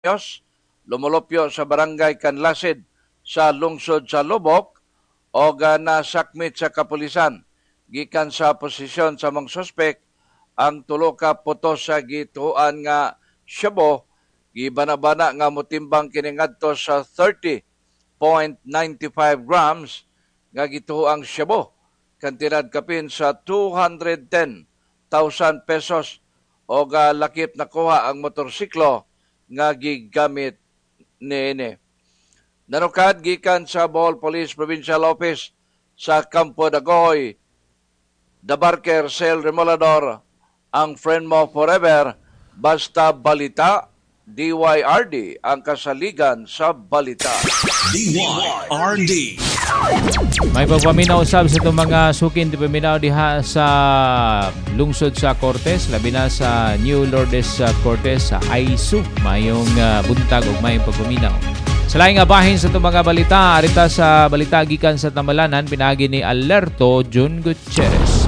Yos, lumulupyo sa barangay Kanlasid sa lungsod sa Lubok o nasakmit sa kapulisan. Gikan sa posisyon sa mga suspek ang tulo ka putos sa gituan nga shabu gibanabana nga motimbang kini ngadto sa 30.95 grams nga gituang shabu kantidad kapin sa 210,000 pesos o lakip nakuha ang motorsiklo nga gigamit niini. Nanukad gikan sa Bohol Police Provincial Office sa Campo Dagohoy, Dabarker Sel Remolador, ang friend mo forever, basta balita, DYRD ang kasaligan sa balita. DYRD. May pagpaminaw usab sa itong mga sukin di paminaw diha sa lungsod sa Cortes, labi na sa New Lourdes Cortes sa Aisu. Mayong buntag ug mayong pagpaminaw. Sa laing abahin sa itong mga balita, arita sa balita gikan sa Tambalanan, pinagi ni Alerto Jun Gutierrez.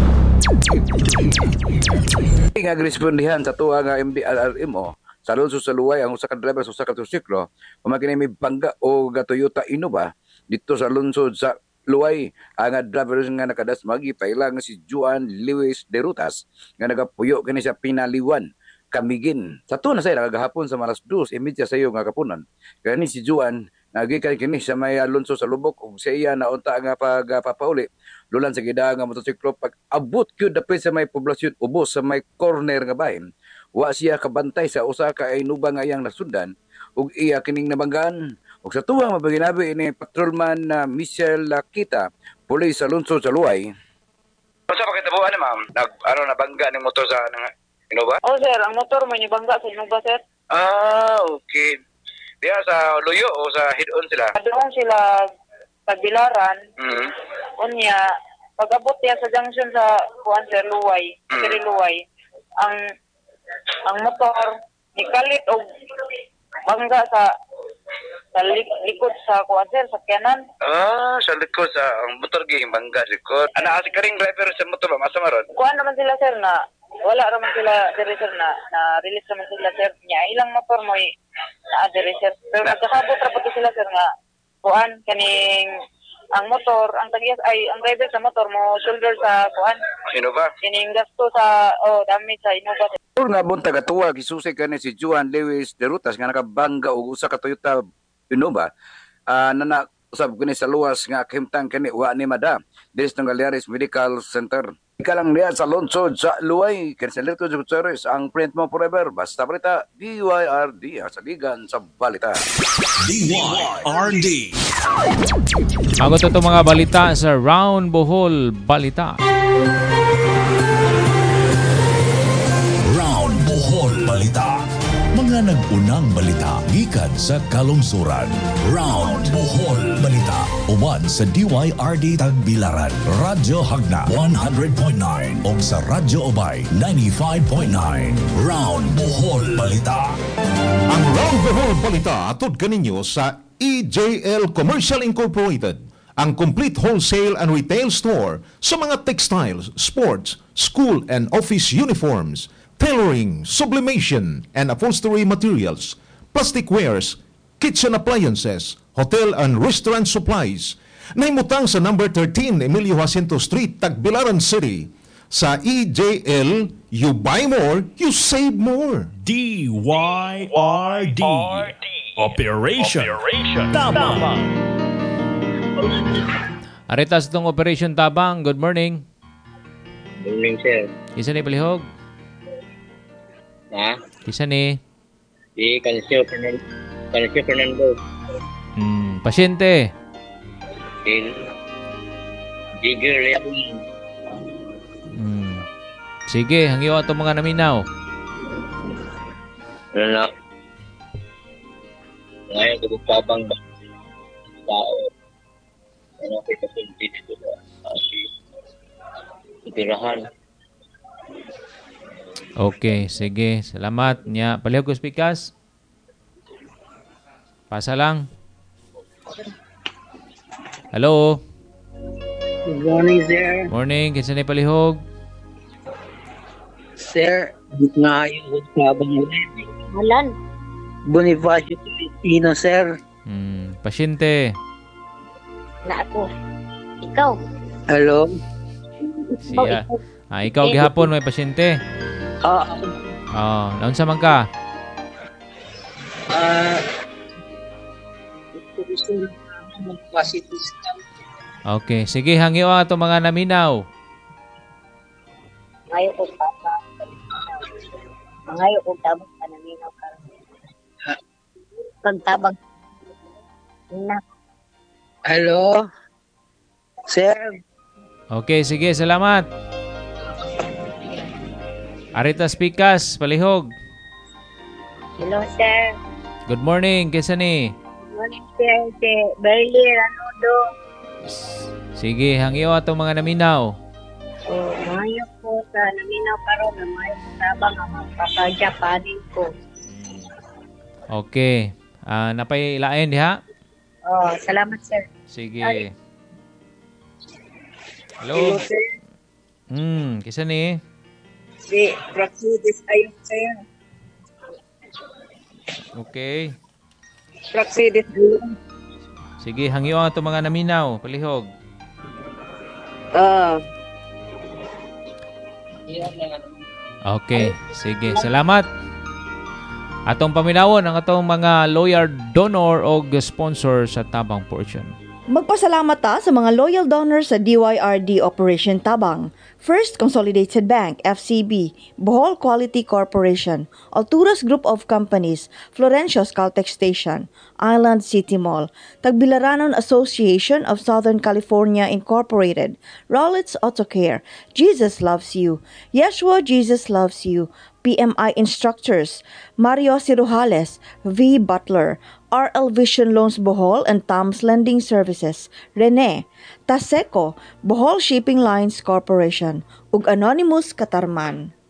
Nga grespondihan sa tuwa nga MDRRMO sa lungsod sa Luway ang usa ka driver sa usa ka motorsiklo pamakinay may bangga o Toyota Innova dito sa lungsod sa Luway. Ang driver nga nakadasmag ipailang si Juan Lewis de Rutas nga nagapuyo kini sa Pinaliwan Kamigin. Sa tuna say nagahapon sa malas 2:30 sa iyo nga kapunan. Kani si Juan nagikan kini sa may lungsod sa Lubok ug sa iya naunta nga pagpapauli lulan sa gida nga motorsiklo pag abot gyud dapit sa may poblasyon ubos sa may corner nga bahin. Wa siya kabantay sa usa ka inuba nga iyang nasundan ug iya kining nabanggaan. Ug sa tuwang mabaginabi ini patrolman na Michelle Lakita, pulis sa lungsod sa Luway. Sa pakitabuan ni ma'am, nabangga ni motor sa Innova? Oh sir, ang motor mo nibangga sa Innova sir. Okay. Diya sa Luyo o sa head-on sila? Doon sila pagbilaran. Unya, pag-abot niya sa junction sa Juan Sir Luway, Sir Luway, ang motor nikalit o bangga sa likod sa Juan Sir, sa kanan. Sa likod sa ang motor gihing bangga likod. Ana si karing driver sa motor ba masa maron? Kuan naman sila sir na wala raman sila dire sir na release naman sila sir niya ilang motor mo na dire sir. Pero nagkakabot ra pud sila sir nga kuan kaning ang motor, ang tagias ay ang driver sa motor mo shoulder sa kuan. Innova. Kining gasto sa damage sa Innova. Pur nga buntag atuwa gisusay kani si Juan Lewis de Rutas nga nakabangga og usa ka Toyota Innova. Nana usab kini sa luwas nga kahimtang kani wa ni mada dis ng Galeares Medical Center. Ikalang niya sa lungsod sa Luway, Kanselerto Gutierrez, ang print mo forever. Basta balita, DYRD, ang saligan sa balita. DYRD. Bago ito mga balita sa Round Bohol Balita. Round Bohol Balita. Mga nag-unang balita gikan sa kalungsuran. Round Bohol Balita. Uban sa DYRD Tagbilaran, Radyo Hagna 100.9 o sa Radyo Obay 95.9. Round Bohol Balita. Ang Round Bohol Balita atod kaninyo sa EJL Commercial Incorporated, ang complete wholesale and retail store sa mga textiles, sports, school and office uniforms, tailoring, sublimation and upholstery materials, plastic wares, kitchen appliances, hotel and restaurant supplies. Naimutang sa number 13 Emilio Jacinto Street, Tagbilaran City. Sa EJL, you buy more, you save more. DYRD. Operation Tabang. Aritas itong Operation Tabang. Good morning. Good morning, sir. Isa ni Palihog? Ha? Isa ni? Si Cancio Fernando. Pasyente? Jigger Leon. Sige, hangyo ato mga naminaw. Ano na? Ngayon, kabang tao. Ano kay pasyente dito ba? Itirahan. Okay, sige. Salamat. Nya, Palihog Pikas. Pasa lang. Hello. Good morning, sir. Morning. Kinsa ni Palihog? Sir, nga yung tabang ulit. Halan. Bonifacio Pilipino, sir. Pasyente. Na ako. Ikaw. Hello? Siya. Ikaw gihapon may pasyente. Naunsa man ka? Gusto lang magpasitis. Okay, sige hangyo ato mga naminaw. Ngayon ko papa. Ngayon ko tabang panaminaw ka. Pagtabang. Na. Hello? Sir? Okay, sige, salamat. Aritas Pikas, Palihog. Hello, sir. Good morning, kesa ni? Good morning, sir. Si Berly Ranodo. Sige, hangyo ato mga naminaw. Ngayon ko sa naminaw karon na may tabang ang magpapagyapanin ko. Okay. Napailain diha? Salamat, sir. Sige. Ay. Hello. sir. Kisa ni? Si Praxidis ayun, sir. Okay. Praxidis ayun. Sige, hangyo ato mga naminaw, Palihog. Okay, sige. Salamat. Atong paminawon ang atong mga loyal donor o sponsor sa Tabang Portion. Magpasalamat ta sa mga loyal donors sa DYRD Operation Tabang, First Consolidated Bank, FCB, Bohol Quality Corporation, Alturas Group of Companies, Florencios Caltech Station, Island City Mall, Tagbilaranon Association of Southern California Incorporated, Rollins Auto Care, Jesus Loves You, Yeshua Jesus Loves You, PMI Instructors, Mario Cirujales, V. Butler, RL Vision Loans Bohol and Tom's Lending Services, Rene, Taseco, Bohol Shipping Lines Corporation, ug Anonymous Katarman.